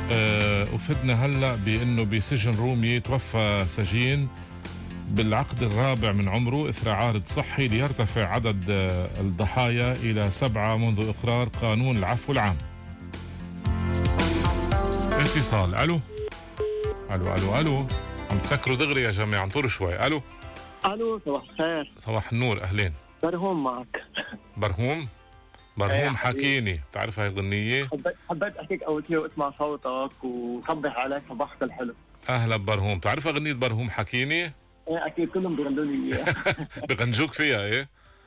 وفدنا هلأ بأنه بسجن رومي توفى سجين بالعقد الرابع من عمره إثر عارض صحي ليرتفع عدد الضحايا إلى 7 منذ إقرار قانون العفو العام. اتصال. ألو ألو ألو ألو، عم تسكروا دغري يا جماعة، انطروا شوي. ألو الو، صباح الخير. صباح النور، أهلين. برهوم معك. برهوم حكيني، بتعرف هاي الغنية؟ حبيت احكيك اول شيء واسمع صوتك وصبح عليك صباحك الحلو. اهلا برهوم، بتعرف اغنية برهوم حكيني؟ ايه اكيد كلهم بيغنوا لي اياها. بغنجوك فيها ايه؟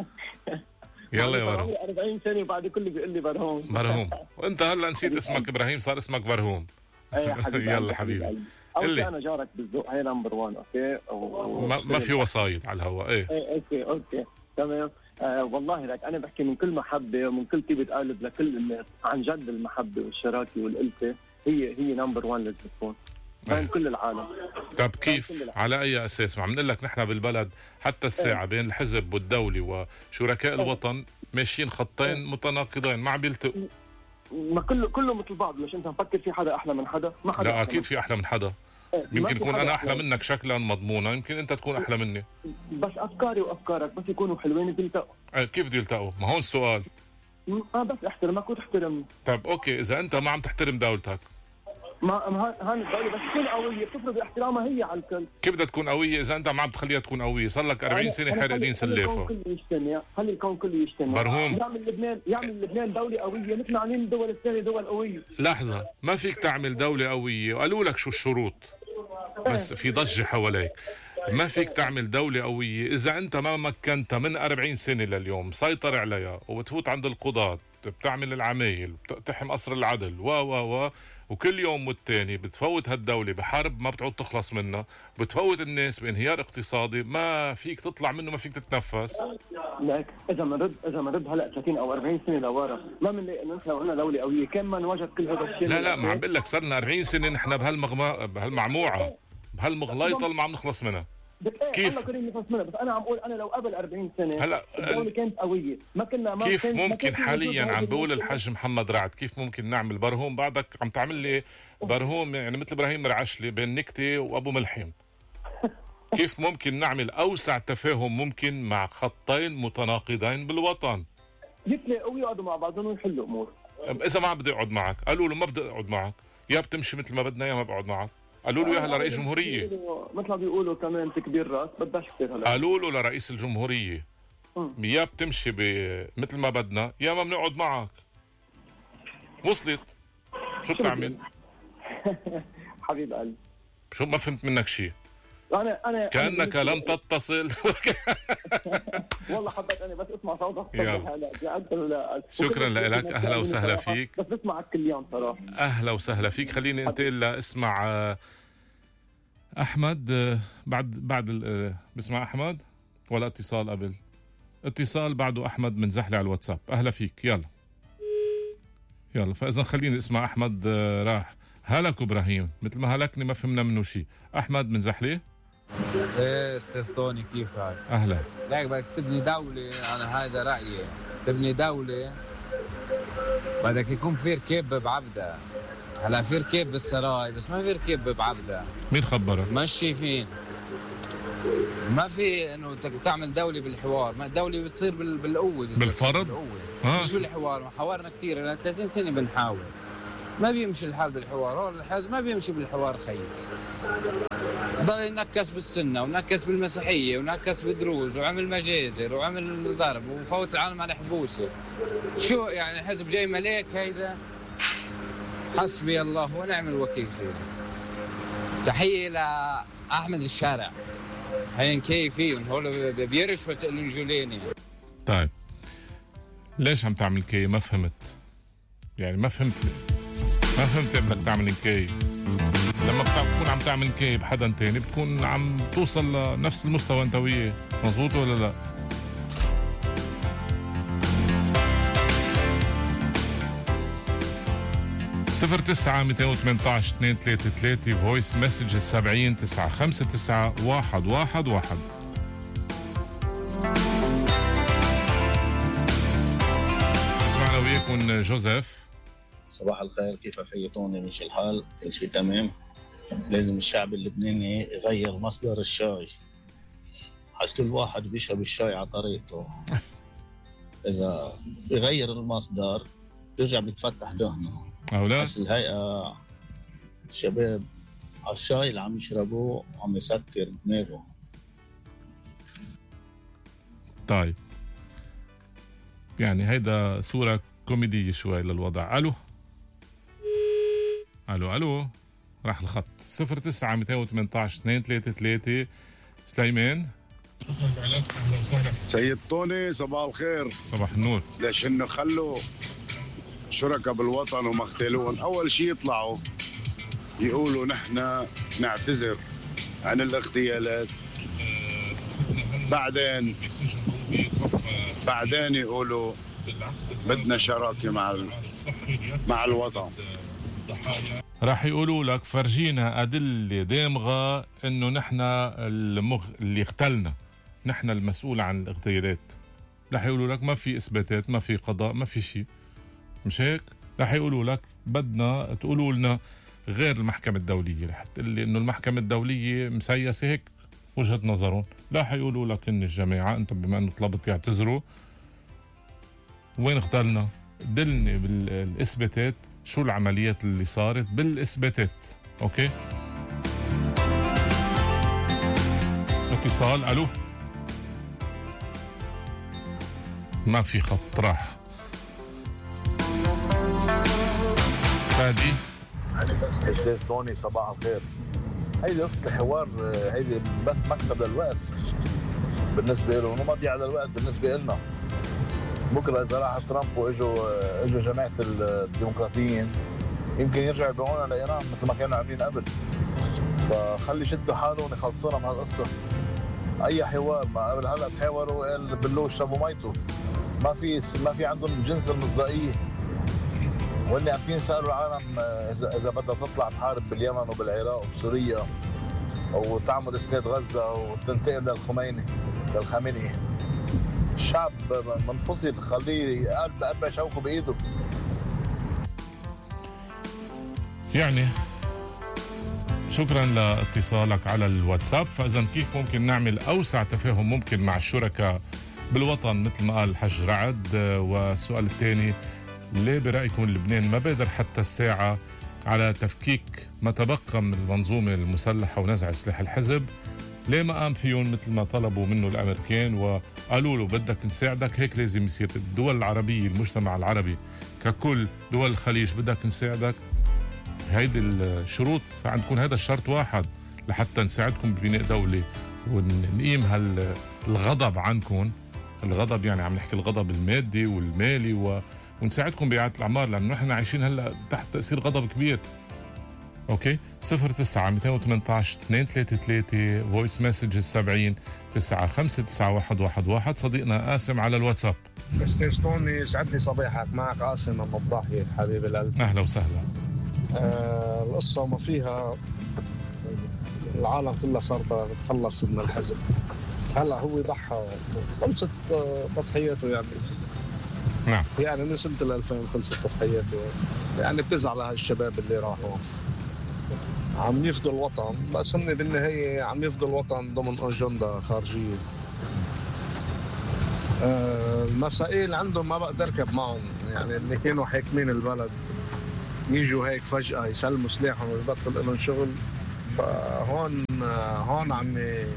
يلا يا برهوم. 40 سنة وبعد كله بيقول لي برهوم، وانت هلا نسيت اسمك ابراهيم، صار اسمك برهوم. ايه حبيبي. يلا حبيبي. اول شيء انا جارك بالذوق، هي نمبر 1. اوكي ما في وصايد على الهواء. ايه اوكي تمام. والله لك انا بحكي من كل محبه ومن كل طيبه قلب لكل الناس، عن جد المحبه والشراكه والالفه هي نمبر 1 لازم تكون بين كل العالم. طب كيف؟ على اي اساس؟ ما عم نقول لك نحن بالبلد حتى الساعه بين الحزب والدوله وشركاء الوطن ماشيين خطين متناقضين، ما عم بيلتقوا. ما كله مثل بعض. مش انت مفكر في حدا احلى من حدا؟ ما حدا. لا اكيد في احلى من حدا. يمكن يكون انا احلى منك شكلا مضمونا، يمكن انت تكون احلى مني، بس افكاري وافكارك بس يكونوا حلوين بيلتقوا. كيف بده يلتقوا؟ ما هون السؤال. بس احترمك وتحترمني. طيب اوكي، اذا انت ما عم تحترم دولتك، ما هان الدولة بس تكون قوية، بتفرض احترامها هي على الكل. كيف بدها تكون قوية إذا أنت ما عم تخليها تكون قوية؟ صار لك 40 سنة حارقين سلافة. خلي الكون كله يجتمع. برهوم، يعمل لبنان دولة قوية، نحن عاملين الدول الثانية دول قوية. لحظة، ما فيك تعمل دولة قوية، وقالوا لك شو الشروط، بس في ضجة حواليك. ما فيك تعمل دولة قوية إذا أنت ما مكنتها من 40 سنة لليوم سيطر عليها، وبتفوت عند القضاة، بتعمل العمايل، بتقتحم قصر العدل وكل يوم والتاني بتفوت هالدولة بحرب ما بتعود تخلص منها، بتفوت الناس بانهيار اقتصادي ما فيك تطلع منه، ما فيك تتنفس. لك إذا منرد هلا 30 أو 40 سنة لورا ما بنلاقي إنه نحن قلنا دولة قوية، كان ما نوجد كل هذا الشيء. لا ما عم بقول لك صرنا 40 سنة نحن بهالمعموعة بهالمغليطة اللي ما عم نخلص منها. كيف؟ الله كريم نخلص منها، بس أنا عم أقول أنا لو قبل 40 سنة هلا الدولة كانت قوية، ما كنا كيف ممكن حاليا عم بقول الحاج محمد رعد كيف ممكن نعمل برهوم؟ بعدك عم تعمل لي برهوم يعني مثل إبراهيم مرعشلي بين نكتة وأبو ملحم. كيف ممكن نعمل أوسع تفاهم ممكن مع خطين متناقضين بالوطن؟ يتلاقوا ويقعدوا مع بعضهم ويحلوا أمور. إذا ما بدي أقعد معك، قالوا له ما بدي أقعد معك، يا بتمشي مثل ما بدنا يا ما بقعد معك. قالوا له يا هلا رئيس جمهورية، مثل ما بيقولوا كمان تكبير راس بدهاش كثير هلا. قالوا له لرئيس الجمهورية يا بتمشي مثل ما بدنا يا ما بنقعد معك. وصلت؟ شو بتعمل؟ حبيب قلبي شو ما فهمت منك شيء. أنا كأنك لم تتصل. والله حبيت أنا بس اسمع صوتك. شكرا لك، أهلا وسهلا فيك. بس بسمعك كل يوم صراحة. أهلا وسهلا فيك. خليني انتقل لاسمع أحمد. بعد بسمع أحمد ولا اتصال قبل؟ اتصال بعده أحمد من زحلة على الواتساب. أهلا فيك. يلا فإذا خليني اسمع أحمد. راح هلك إبراهيم مثل ما هلكني ما فهمنا منه شيء. أحمد من زحلة. ايه استاذ طوني كيفك؟ اهلا. ليك بدك تبني دولة، انا هذا رأيي، تبني دولة بدك يكون في ركاب بعبدة. هلا في ركاب بالسراي بس ما في ركاب بعبدة. مين خبرك؟ مش شايفين، ما في انه تعمل دولة بالحوار، ما الدولة بتصير بالقوة، بالفرض. مش بالحوار. حوارنا كثير، لنا 30 سنة بنحاول ما بيمشي الحال بالحوار. هو الحزب ما بيمشي بالحوار خير، ضل ينكس بالسنة ونكس بالمسيحية ونكس بالدروز وعمل مجازر وعمل ضرب وفوت العالم على حبوسه. شو يعني حزب جاي ملاك هيدا؟ حسبي الله ونعم الوكيل فيه. تحية لأحمد الشارع، هين كيفين هو بيرشفوا الجوليني. طيب ليش عم تعمل كي؟ ما فهمت يعني، ما فهمت بدك تعمل كي. لما بتكون عم تعمل كي بحدا تاني بتكون عم توصل لنفس المستوى انت وياه، مظبوط ولا لا؟ صفر 9 218 233 فويس مسج 70 959 111. اسمعنا وياكم جوزيف. صباح الخير، كيف حيطوني؟ مش الحال؟ كل شيء تمام. لازم الشعب اللبناني يغير مصدر الشاي. حس كل واحد بيشرب الشاي على طريقته. إذا يغير المصدر بيرجع بيتفتح دهنه. أولا بس الهيئة الشباب على الشاي اللي عم يشربوه عم يسكر دماغه. طيب، يعني هيدا صورة كوميدية شوي للوضع. ألو ألو ألو، راح الخط. 09 218 233. سليمان. سيد طوني صباح الخير. صباح النور. ليش انه خلوا شركاء بالوطن ومختلون اول شيء يطلعوا يقولوا نحن نعتذر عن الاغتيالات، بعدين يقولوا بدنا شراكه مع الوطن. راح يقولوا لك فرجينا أدلة دامغة إنه نحن اللي اغتلنا، نحن المسؤول عن الاغتيالات. راح يقولوا لك ما في إثباتات، ما في قضاء، ما في شيء، مش هيك؟ راح يقولوا لك بدنا تقولوا لنا غير المحكمة الدولية. رح تقول لي إنه المحكمة الدولية مسيسة، هيك وجهة نظرهم. راح يقولوا لك إن الجماعة أنت بما إنه طلبت يعتذروا، وين اغتلنا؟ دلني بالإثباتات شو العمليات اللي صارت بالإثباتات. أوكي، اتصال. ألو، ما في خط، راح. فادي. استاذ طوني صباح الخير. هيدي قصة الحوار، هيدي بس مكسب للوقت بالنسبة له، ومضيعة للوقت بالنسبة لنا. بكره اذا راح ترامب واجوا جماعه الديمقراطيين يمكن يرجعوا يبيعونا لايران مثل ما كانوا عاملين قبل. فخلي يشدوا حالهم يخلصونا من هالقصه. اي حوار، ما قبل هلا تحاوروا قال بلوه اشربوا ميته. ما في عندهم جنس المصداقيه. واللي عم يسالوا العالم اذا بدها تطلع تحارب باليمن وبالعراق وبسوريا وتعمل استاد غزه وتنتقل للخميني. الشعب منفصل، خليه قلب شوكه بايده. يعني شكرا لاتصالك على الواتساب. فاذا كيف ممكن نعمل اوسع تفاهم ممكن مع الشركاء بالوطن مثل ما قال الحج رعد؟ والسؤال الثاني، ليه برايكم لبنان ما بادر حتى الساعه على تفكيك ما تبقى من المنظومه المسلحه ونزع سلاح الحزب؟ ليه ما قام فيهم مثل ما طلبوا منه الامريكان وقالوا له بدك نساعدك؟ هيك لازم يصير. الدول العربيه، المجتمع العربي ككل، دول الخليج، بدك نساعدك. هيدي الشروط، فعندكم هذا الشرط واحد لحتى نساعدكم ببناء دوله ونقيم الغضب عنكم. الغضب يعني عم نحكي الغضب المادي والمالي ونساعدكم بإعادة الأعمار، لأنه نحن عايشين هلا تحت تأثير غضب كبير. اوكي، 09 218 233 فويس مسجز 70 9591111. صديقنا قاسم على الواتساب. استاذ طوني، يسعدني صباحك. معك قاسم من الضاحية حبيب القلب. اهلا وسهلا. القصة ما فيها العالم كلها صارت تخلص من الحزب. هلا هو ضحى، خلصت تضحياته نعم. يعني من سنة 2000 خلصت تضحياته. يعني بتزعل هالشباب اللي راحوا عم يفضوا الوطن، بس هم بالنهاية عم يفضوا الوطن ضمن أجندة خارجية. المسائل عندهم ما بقدر أركب معهم. يعني اللي كانوا حاكمين البلد يجوا هيك فجأة يسلموا سلاحهم ويبطل لهم شغل. فهون عم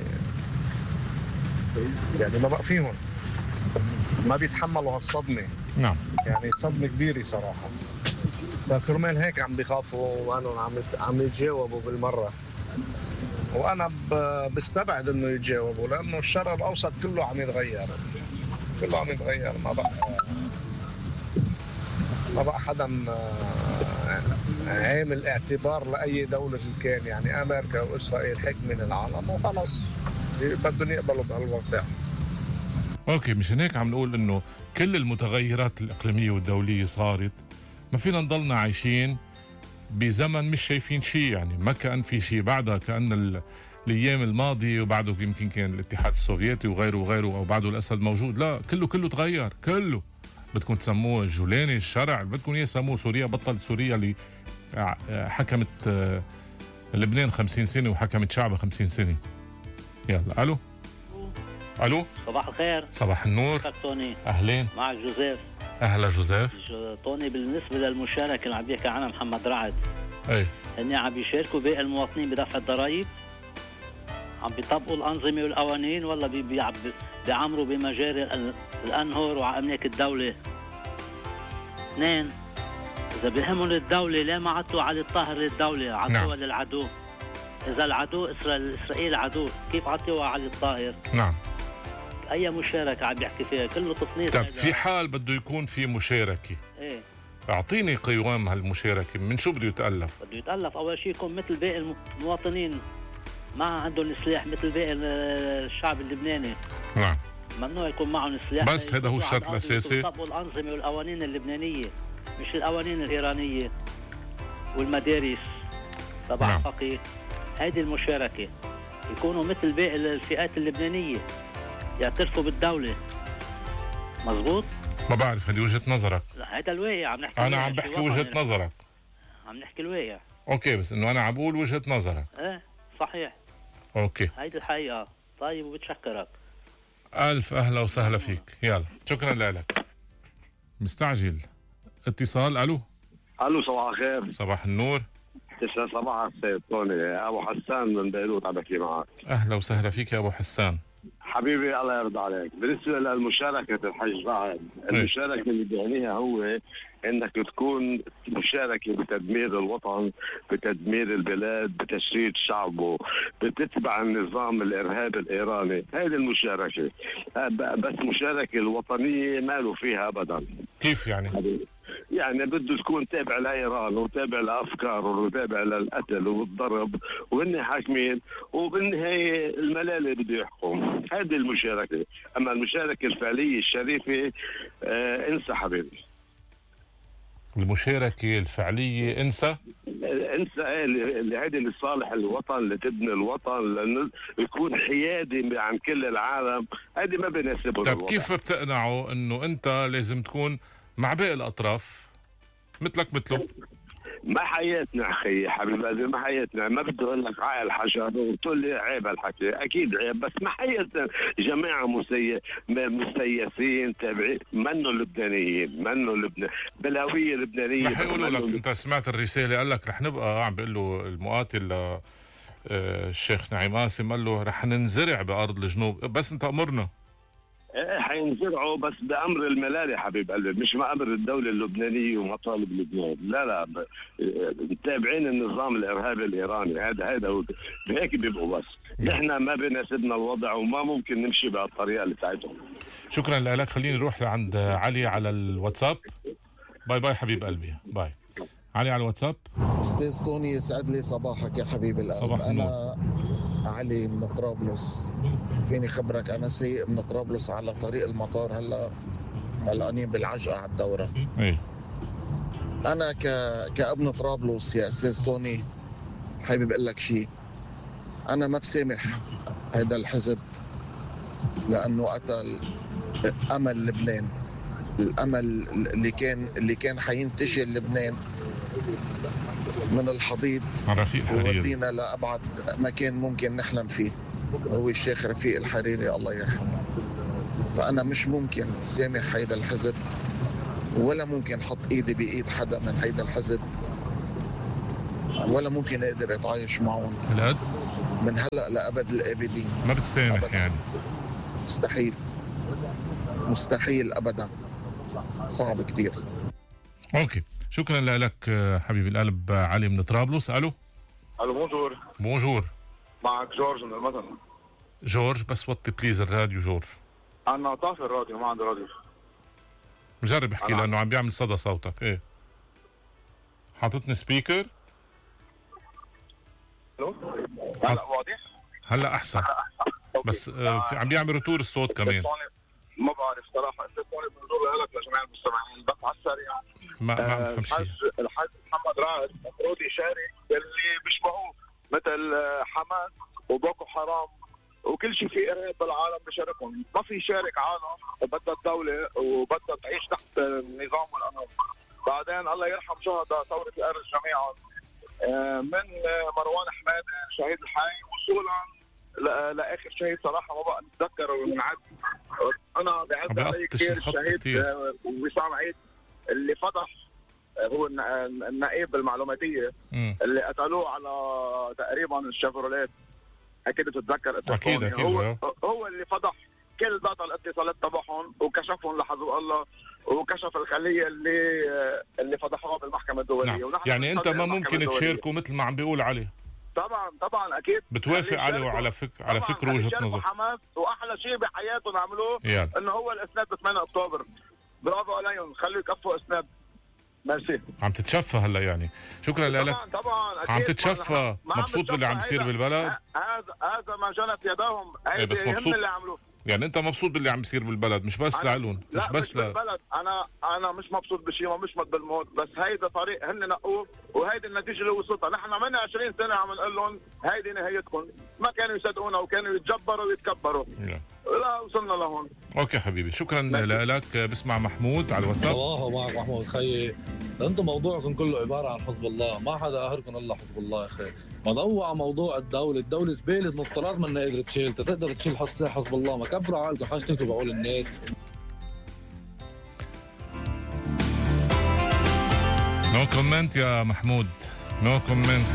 يعني ما بقى فيهم، ما بيتحملوا هالصدمة. نعم. يعني صدمة كبيرة صراحة. فكرمال هيك عم بيخافوا وانهم عم يتجاوبوا بالمره. وانا بستبعد انه يتجاوبوا، لانه الشرق الاوسط كله عم يتغير، ما بقى حدا عامل اعتبار لاي دوله كان. يعني امريكا واسرائيل حكمين العالم وخلص بدهم يقبلوا بهالواقع. اوكي، مشان هيك عم نقول انه كل المتغيرات الاقليميه والدوليه صارت، ما فينا نضلنا عايشين بزمن مش شايفين شيء. يعني ما كان في شيء بعدها، كأن الايام الماضيه، وبعده يمكن كان الاتحاد السوفيتي وغيره او بعده الاسد موجود. لا، كله تغير، كله بدكم تسموه الجولاني الشرع، بدكم يسموه سوريا. بطل سوريا اللي حكمت لبنان 50 سنة وحكمت شعبها 50 سنة. يلا الو. الو صباح الخير. صباح النور. توني اهلين، معك جوزيف. اهلا جوزيف. توني بالنسبه للمشاركه اللي عم يحكي عنها محمد رعد، اي هن عم يشاركوا باقي المواطنين بدفع الضرائب؟ عم بيطبقوا الانظمه والقوانين ولا بيعمروا بمجاري الانهر واملاك الدوله؟ اثنين، اذا بهمهم الدوله ليه ما عطوا علي الطاهر للدوله، عطوها للعدو؟ اذا العدو اسرائيل عدو، كيف عطوها علي الطاهر؟ نعم. اي مشاركه عم يحكي فيها؟ كله تصنيف. طب في حال بده يكون في مشاركه، ايه اعطيني قوام هالمشاركه، من شو بده يتالف؟ بده يتالف اول شيء يكون مثل باقي المواطنين، ما عندهم سلاح مثل باقي الشعب اللبناني. نعم. ممنوع يكون معهم سلاح، بس هذا هو الشرط الاساسي. يطبقوا الانظمه والقوانين اللبنانيه مش القوانين الايرانيه والمدارس تبع نعم. الفقيه. هذه المشاركه يكونوا مثل باقي الفئات اللبنانيه، يعترفوا بالدوله. مزبوط؟ ما بعرف، هذه وجهة نظرك. لا هذا الواقع عم نحكي. انا عم بحكي وجهة نظرك. عم نحكي الواقع. اوكي، بس انه انا عم بقول وجهة نظرك. ايه صحيح. اوكي، هيدي الحقيقة. طيب وبتشكرك. الف اهلا وسهلا فيك. يلا شكرا لك. مستعجل اتصال. الو. الو صباح الخير. صباح النور. تسعة صباح السيد توني، ابو حسان من بيروت عم بحكي معك. اهلا وسهلا فيك يا ابو حسان. حبيبي الله يرضى عليك. بالنسبه للمشاركه الحج رعد، المشاركه اللي بيعنيها هو انك تكون مشاركه بتدمير الوطن، بتدمير البلاد، بتشريد شعبه، بتتبع النظام الارهابي الايراني. هذه المشاركه. بس مشاركه الوطنيه ما له فيها ابدا. كيف يعني؟ يعني بده تكون تابع لايران وتابع لافكار وتابع للقتل والضرب وهن حاكمين، وبالنهايه الملالي بده يحكم. هذه المشاركه. اما المشاركه الفعليه الشريفه انسى حبيبي. المشاركه الفعليه انسى اللي هذه لصالح الوطن، لتبني الوطن، لانه يكون حيادي عن كل العالم. هذه ما بيناسبه. طيب كيف بتقنعه انه انت لازم تكون مع باقي الاطراف مثلك مثله؟ ما حياتنا اخي حبيبي، ما حياتنا. ما بدي اقول لك عاقل حجر وتقول لي عيب هالحكي، اكيد عيب، بس ما حياتنا. جماعه مسيسين تابعين، منه لبنانيين، منه لبنان بالهويه اللبنانيه. رح يقولوا لك انت سمعت الرساله، قال لك رح نبقى، عم بيقول له المقاتل الشيخ نعيم قاسم، قال له رح ننزرع بارض الجنوب، بس انت امرنا. حينزرعوا بس بأمر الملالي حبيب قلبي، مش مع أمر الدولة اللبنانية ومطالب لبنان. لا متابعين النظام الإرهابي الإيراني. هذا بهيك بيبقوا. بس نحن ما بيناسبنا الوضع وما ممكن نمشي بهالطريقة اللي بتاعتهم. شكرا لك. خليني نروح لعند علي على الواتساب. باي باي حبيب قلبي، باي. علي على الواتساب. استاذ توني يسعد لي صباحك يا حبيب القلب. انا علي من طرابلس. فيني خبرك انا سايق من طرابلس على طريق المطار، هلا قلقانين بالعجقه على الدوره. انا كابن طرابلس يا استاذ توني حابب اقول لك شيء. انا ما بسامح هذا الحزب لانه قتل امل لبنان، الامل اللي كان حينتشل لبنان من الحضيض وودينا لأبعد مكان ممكن نحلم فيه، هو الشيخ رفيق الحريري الله يرحمه. فأنا مش ممكن سامح هيدا الحزب، ولا ممكن حط إيدي بإيد حدا من هيدا الحزب، ولا ممكن أقدر أتعايش معهم من هلأ لأبد الآبدين. ما بتسامح أبداً. يعني مستحيل أبدا، صعب كتير. أوكي، شكرا لك حبيبي القلب علي من طرابلس. الو. بونجور. بونجور. معك جورج من المدن. جورج بس وطي بليز الراديو جورج. انا طافي الراديو، ما عندي راديو. مجرب احكي لانه عم بيعمل صدى صوتك. ايه حاططني سبيكر. الو هلا واضح؟ هلا احسن. بس عم بيعمل رتور الصوت كمان. ما بعرف صراحه. انت توني بنزور لك لجميع المستمعين بس على السريع. ما بفهم شيء. الحاج محمد رعد المفروض يشارك باللي بيشبهوه مثل حماس وبوكو حرام وكل شيء في ارهاب بالعالم بشاركهم، ما في شارك عالم وبدها الدوله وبدها تعيش تحت النظام والقانون. بعدين الله يرحم شهداء ثوره الارز جميعا، من مروان حماد شهيد الحي وصولا لاخر شهيد صراحه ما بقى نتذكر ونعد. انا بعد علي كثير الشهيد وسام عيد اللي فضح، هو النائب المعلوماتيه اللي قتلوه على تقريبا الشيفروليت، اكيد بتتذكر. اكيد هو اللي فضح كل داتا الاتصالات تبعهم وكشفهم لحظه الله، وكشف الخليه اللي فضحوها بالمحكمه الدوليه. نعم. يعني انت ما ممكن تشاركه مثل ما عم بيقول علي؟ طبعا اكيد بتوافق عليه وعلى فكره وجهه نظر حماس. واحلى شيء بحياتهم عملوه انه هو الاسناد ب 8 اكتوبر. برافو عليهم، خلوا يكفوا اسناد. ميرسي. عم تتشفى هلا يعني. شكرا لك. طبعا عم تتشفى، مبسوط باللي عم يصير بالبلد؟ هذا ما جنت يدهم، بس مبسوط اللي عملوه. يعني انت مبسوط باللي عم يصير بالبلد، مش بس لعلون، مش بس بالبلد. انا مش مبسوط بشيء ومشمت بالموت، بس هيدا طريق هن نقوه وهيدي النتيجه اللي وصلتها. نحن من 20 سنه عم نقول لهم هيدي نهايتكم، ما كانوا يصدقونا وكانوا يتجبروا ويتكبروا. لا وصلنا لهون. اوكي حبيبي، شكرا لك. بسمع محمود على الواتساب. صباحو معك محمود خيي. انتم موضوعكم كله عباره عن حزب الله، ما حدا قاهركم الا حزب الله يا اخي. مضوع موضوع الدوله زباله مضطرات ما قدرت تشيل، تقدر تشيل حزب الله. ما كبروا عقلكم، حاجتكم بعقول الناس. نو كومنت يا محمود، نو كومنت.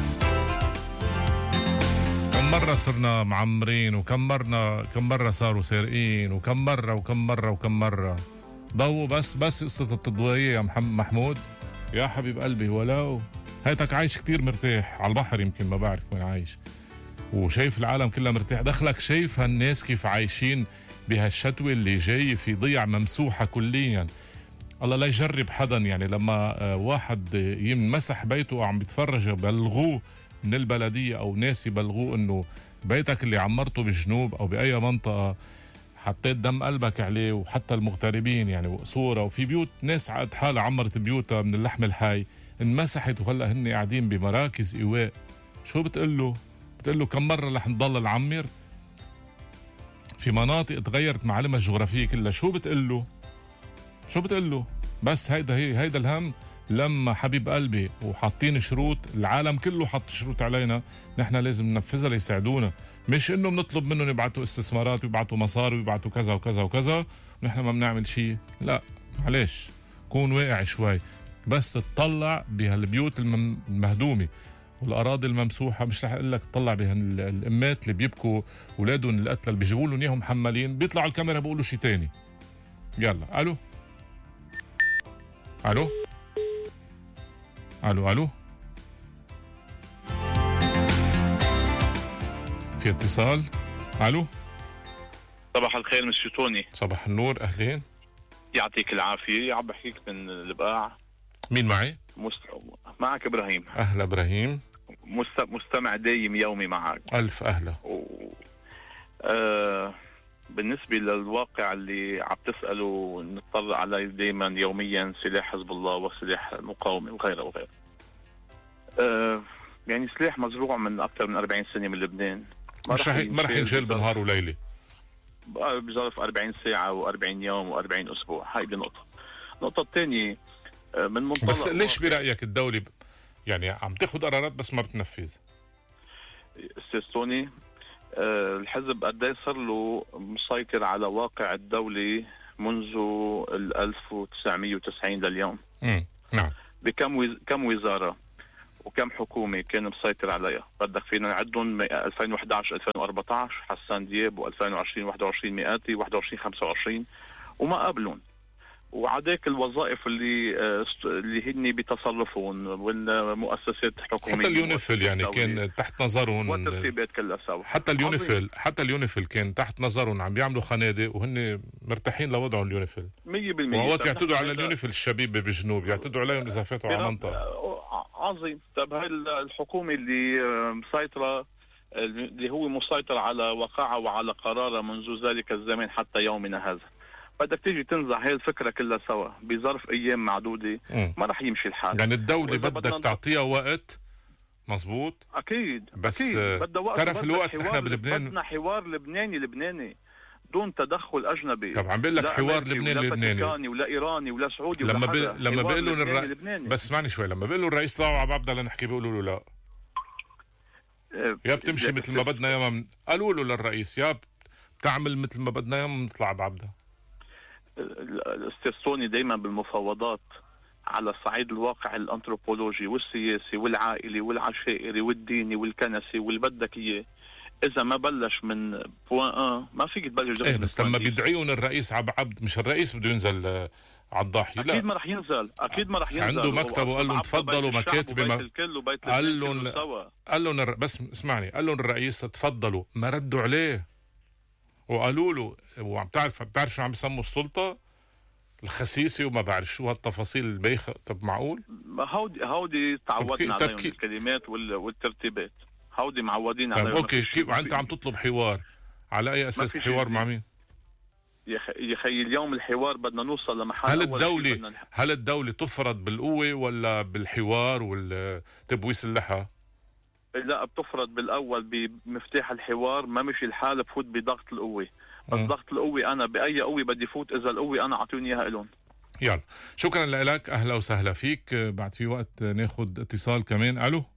كم مرة صرنا معمرين، وكم مرة صاروا سارقين، وكم مرة ضووا بس قصة التضوية يا محمود يا حبيب قلبي. ولو هيتك عايش كتير مرتاح على البحر، يمكن ما بعرف وين عايش، وشايف العالم كلها مرتاح. دخلك شايف هالناس كيف عايشين بهالشتوى اللي جاي في ضيع ممسوحة كليا. الله لا يجرب حدا. يعني لما واحد يمسح بيته وعم بيتفرج بلغوه من البلدية أو ناس يبلغوه إنه بيتك اللي عمرته بالجنوب أو بأي منطقة حطيت دم قلبك عليه. وحتى المغتربين يعني صورة، وفي بيوت ناس عاد حالة عمرت بيوتها من اللحم الحي انمسحت، وهلا هن قاعدين بمراكز إيواء. شو بتقول له كم مرة رح نضل نعمر في مناطق تغيرت معالمها الجغرافية كلها؟ شو بتقول له؟ بس هيدا الهم. لما حبيب قلبي وحاطين شروط، العالم كله حط شروط علينا، نحن لازم ننفذها ليساعدونا. مش انه بنطلب منهم يبعتوا استثمارات ويبعتوا مصاري ويبعتوا كذا وكذا وكذا ونحن ما بنعمل شيء. لا معلش، كون واقع شوي. بس تطلع بهالبيوت المهدومة والأراضي الممسوحة. مش رح أقول لك تطلع بهالأمات اللي بيبكوا أولادهم القتلى اللي بيجيبوا لهم إياهم محملين، بيطلعوا الكاميرا بيقولوا شيء تاني. يلا ألو في اتصال. ألو، صباح الخير مسيو توني. صباح النور، أهلين، يعطيك العافية. عم بحكيك من البقاع. مين معي؟ معك إبراهيم. أهلا إبراهيم، مستمع دايم يومي معك. ألف أهلا. بالنسبة للواقع اللي عم تسأله نضطر عليه دايما يوميا، سلاح حزب الله وسلاح المقاومة وغيره. يعني سلاح مزروع من أكثر من 40 سنة من لبنان، ما رح ينشال بنهار وليلة، بظرف 40 ساعة و40 يوم و40 أسبوع. هيدي النقطة الثانية من منطلق. بس ليش برأيك الدولة يعني عم تاخد قرارات بس ما بتنفذ؟ أستاذ توني، الحزب قد صار له مسيطر على واقع الدولة منذ 1990 لليوم. نعم. بكم وزارة وكم حكومة كان مسيطر عليها؟ بدك فينا نعدهم 2011 2014 حسان دياب، و2020 21 مئاتي، 21 25 وما قبلهم. وعداك الوظائف اللي هن بتصرفون والمؤسسات الحكومية، حتى اليونيفيل يعني كان تحت نظرهم، والترتيبات كلها سوا. حتى اليونيفيل كان تحت نظرهم، عم بيعملوا خنادق وهن مرتاحين لوضعهم اليونيفيل 100%. ووقت يعتدوا على اليونيفيل الشبيبة بالجنوب يعتدوا عليهم إذا فاتوا على منطقة. عظيم. طب هاي الحكومة اللي مسيطرة، اللي هو مسيطر على وقعها وعلى قرارها منذ ذلك الزمان حتى يومنا هذا، بدك تيجي تنزع هاي الفكرة كلها سوا بظرف أيام معدودة، ما رح يمشي الحال. يعني الدولة بدك تعطيها وقت مزبوط اكيد بس بدها وقت. ترى في الوقت احنا بلبنان بدنا حوار لبناني دون تدخل اجنبي. طبعا بقول لك حوار لبناني ولا ايراني ولا سعودي ولا لما بقول لهم بس اسمعني شوي، لما بقول له الرئيس طلعوا على عبده لنحكي بيقولوا له لا، يا بتمشي مثل ما بدنا يا قالوا له للرئيس يا بتعمل مثل ما بدنا يا بنطلع بعبده. الاستاذ سوني دائما بالمفاوضات على الصعيد الواقع الانثروبولوجي والسياسي والعائلي والعشائري والديني والكنسي واللي بدك اياه، اذا ما بلش من بوان ما فيك تبلش. بس لما بيدعيهم الرئيس عبد، مش الرئيس بده ينزل على الضاحيه. لا اكيد ما رح ينزل، اكيد ما رح ينزل. عنده مكتب وقال لهم تفضلوا مكاتب قال لهم بس اسمعني، قال لهم الرئيس تفضلوا، ما ردوا عليه وقالوا له وعم بتعرف شو عم يسموا السلطه الخسيسه وما بعرف شو هالتفاصيل البايخه. طب معقول؟ هودي تعودنا عليهم الكلمات والترتيبات، هودي معودين عليهم. اوكي كيف انت عم تطلب حوار؟ على اي اساس حوار مع مين؟ يا خي اليوم الحوار بدنا نوصل لمحل. هل الدولة تفرض بالقوة ولا بالحوار والتبويس اللحى؟ لا بتفرض بالاول بمفتاح الحوار، ما مشي الحال بفوت بضغط القوة. بس ضغط القوة انا باي قوة بدي فوت اذا القوة انا اعطوني اياها لهم. يلا شكرا لك، اهلا وسهلا فيك. بعد في وقت ناخد اتصال كمان.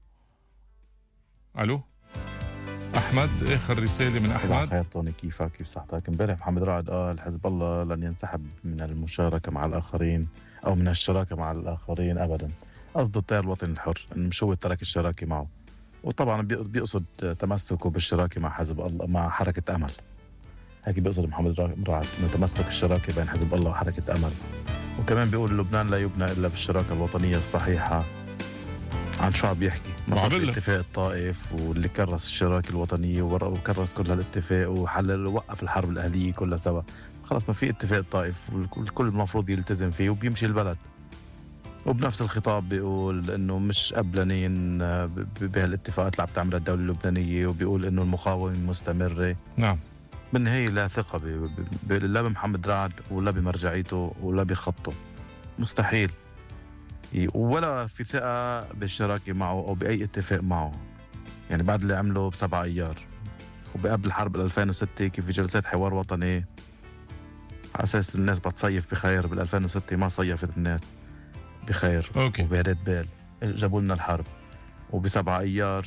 الو احمد، اخر رساله من احمد. خير طوني، كيفك؟ كيف صحتك؟ امبارح محمد رائد قال حزب الله لن ينسحب من المشاركه مع الاخرين او من الشراكه مع الاخرين ابدا. قصده التيار الوطني الحر، انه مش هو ترك الشراكه معه، وطبعا بيقصد تمسكه بالشراكه مع حزب الله مع حركه امل. هيك بيقصد محمد رائد، انه تمسك الشراكه بين حزب الله وحركه امل. وكمان بيقول لبنان لا يبنى الا بالشراكه الوطنيه الصحيحه. عن شو عم بيحكي؟ مصر اتفاق الطائف واللي كرس الشراكه الوطنيه وكرس كل هالاتفاق وحلل ووقف الحرب الاهليه كلها سوا. خلص ما في اتفاق الطائف والكل المفروض يلتزم فيه وبيمشي البلد. وبنفس الخطاب بيقول انه مش قبلانين بهالاتفاقات اللي عم تعملها الدوله اللبنانيه، وبيقول انه المقاومه مستمره. نعم. بالنهايه لا ثقه لا بمحمد رعد ولا بمرجعيته ولا بخطه، مستحيل. ولا في ثقة بالشراكة معه أو بأي اتفاق معه. يعني بعد اللي عمله ب7 أيار وبقبل الحرب 2006 كيف في جلسات حوار وطني على أساس الناس بتصيف بخير، بال2006 ما صيفت الناس بخير وبهدات بال، جابوا لنا الحرب. وب7 أيار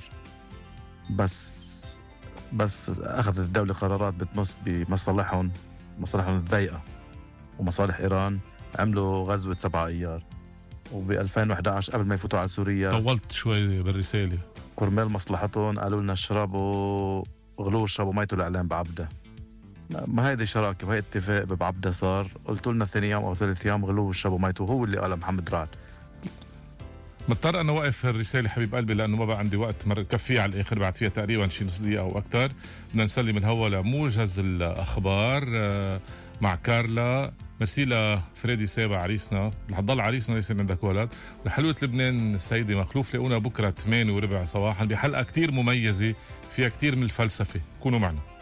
بس أخذت الدولة قرارات بتمس بمصالحهم، مصالحهم الضيقة ومصالح إيران، عملوا غزوة 7 أيار. وب2011 قبل ما يفوتوا على سوريا طولت شوي بالرسالة كرمال مصلحتهم قالوا لنا اشربوا غلوا اشربوا ميتوا الإعلام بعبده. ما هيدي شراكة وهي اتفاق بعبده صار. قلتوا لنا 2 أيام أو 3 أيام غلوا اشربوا ميتوا، هو اللي قال محمد رعد. مضطر أنا وقف الرسالة حبيب قلبي لأنه ما بقى عندي وقت كفيه على الآخر، بعد فيها تقريبا شي نص دقيقة أو أكتر. بدنا نسلم الهوا لموجز الأخبار مع كارلا. ميرسي لفريدي سابع عريسنا، رح تضل عريسنا ليصير عندك ولد. ولحلوة لبنان السيدة مخلوف، لاقونا بكرة 8:15 صباحا بحلقة كتير مميزة فيها كتير من الفلسفة. كونوا معنا.